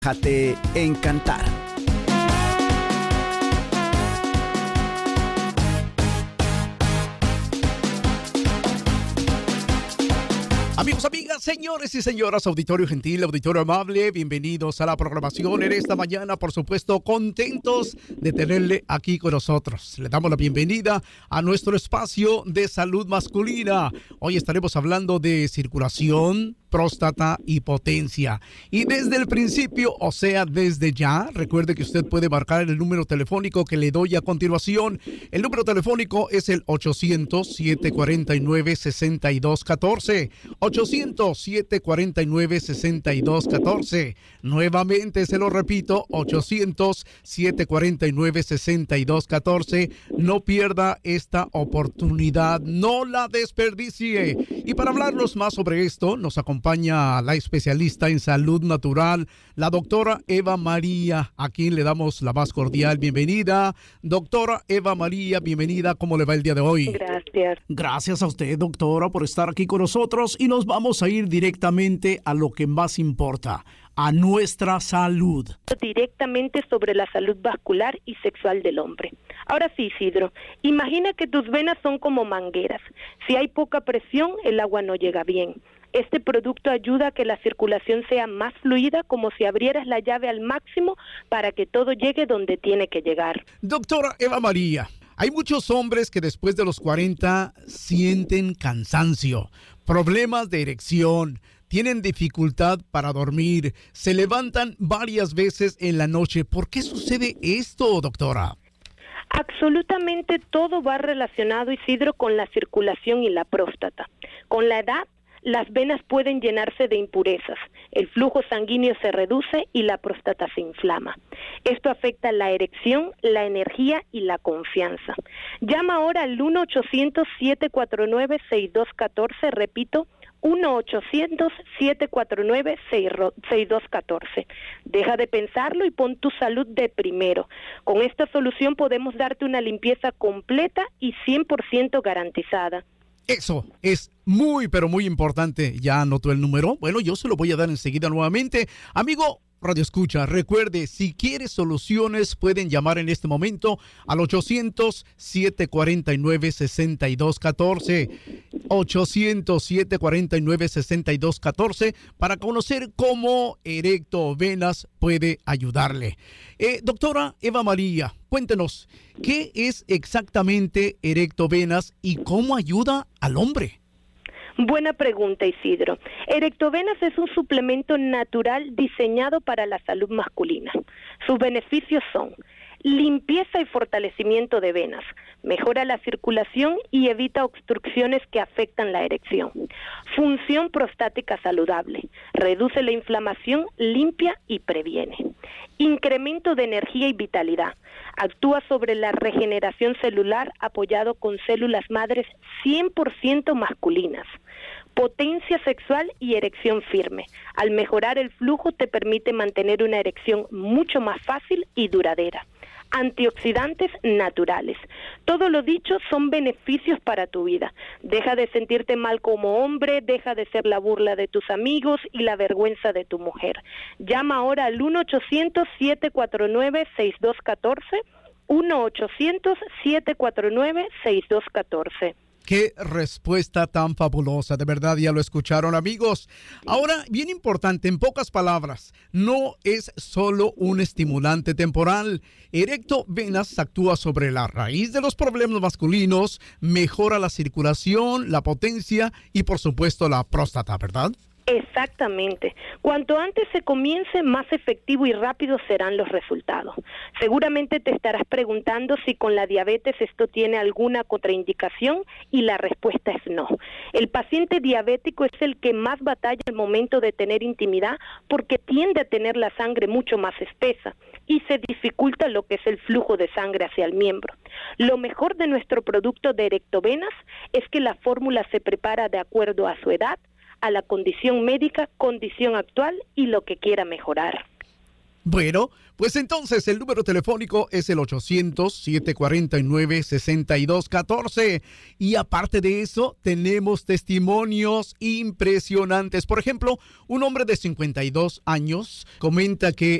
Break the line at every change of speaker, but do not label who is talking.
Déjate encantar. Amigos, amigas, señores y señoras, auditorio gentil, auditorio amable, bienvenidos a la programación en esta mañana. Por supuesto, contentos de tenerle aquí con nosotros. Le damos la bienvenida a nuestro espacio de salud masculina. Hoy estaremos hablando de circulación, próstata y potencia. Y desde el principio, o sea, desde ya, recuerde que usted puede marcar el número telefónico que le doy a continuación. El número telefónico es el 800-749-6214. 800-749-6214. Nuevamente se lo repito, 800-749-6214. No pierda esta oportunidad, no la desperdicie. Y para hablarnos más sobre esto, nos acompaña la especialista en salud natural, la doctora Eva María, a quien le damos la más cordial bienvenida. Doctora Eva María, bienvenida. ¿Cómo le va el día de hoy?
Gracias.
Gracias a usted, doctora, por estar aquí con nosotros, y nos vamos a ir directamente a lo que más importa, a nuestra salud.
Directamente sobre la salud vascular y sexual del hombre. Ahora sí, Isidro, imagina que tus venas son como mangueras. Si hay poca presión, el agua no llega bien. Este producto ayuda a que la circulación sea más fluida, como si abrieras la llave al máximo para que todo llegue donde tiene que llegar.
Doctora Eva María, hay muchos hombres que después de los 40 sienten cansancio, problemas de erección, tienen dificultad para dormir, se levantan varias veces en la noche. ¿Por qué sucede esto, doctora?
Absolutamente todo va relacionado, Isidro, con la circulación y la próstata. Con la edad, las venas pueden llenarse de impurezas, el flujo sanguíneo se reduce y la próstata se inflama. Esto afecta la erección, la energía y la confianza. Llama ahora al 1-800-749-6214, repito, 1-800-749-6214. Deja de pensarlo y pon tu salud de primero. Con esta solución podemos darte una limpieza completa y 100% garantizada.
Eso es muy, pero muy importante. ¿Ya anotó el número? Bueno, yo se lo voy a dar enseguida nuevamente. Amigo Radio Escucha, recuerde, si quiere soluciones, pueden llamar en este momento al 800-749-6214. 800-749-6214 para conocer cómo Erecto Venas puede ayudarle. Doctora Eva María, cuéntenos, ¿qué es exactamente Erecto Venas y cómo ayuda al hombre?
Buena pregunta, Isidro. Erectovenas es un suplemento natural diseñado para la salud masculina. Sus beneficios son limpieza y fortalecimiento de venas, mejora la circulación y evita obstrucciones que afectan la erección. Función prostática saludable, reduce la inflamación, limpia y previene. Incremento de energía y vitalidad, actúa sobre la regeneración celular apoyado con células madres 100% masculinas. Potencia sexual y erección firme. Al mejorar el flujo te permite mantener una erección mucho más fácil y duradera. Antioxidantes naturales. Todo lo dicho son beneficios para tu vida. Deja de sentirte mal como hombre, deja de ser la burla de tus amigos y la vergüenza de tu mujer. Llama ahora al 1-800-749-6214, 1-800-749-6214.
Qué respuesta tan fabulosa, de verdad, ya lo escucharon, amigos. Ahora, bien importante, en pocas palabras, no es solo un estimulante temporal. Erecto Venas actúa sobre la raíz de los problemas masculinos, mejora la circulación, la potencia y, por supuesto, la próstata, ¿verdad?
Exactamente. Cuanto antes se comience, más efectivo y rápido serán los resultados. Seguramente te estarás preguntando si con la diabetes esto tiene alguna contraindicación y la respuesta es no. El paciente diabético es el que más batalla al momento de tener intimidad porque tiende a tener la sangre mucho más espesa y se dificulta lo que es el flujo de sangre hacia el miembro. Lo mejor de nuestro producto de Erectovenas es que la fórmula se prepara de acuerdo a su edad, a la condición médica, condición actual y lo que quiera mejorar.
Bueno, pues entonces el número telefónico es el 800-749-6214. Y aparte de eso, tenemos testimonios impresionantes. Por ejemplo, un hombre de 52 años comenta que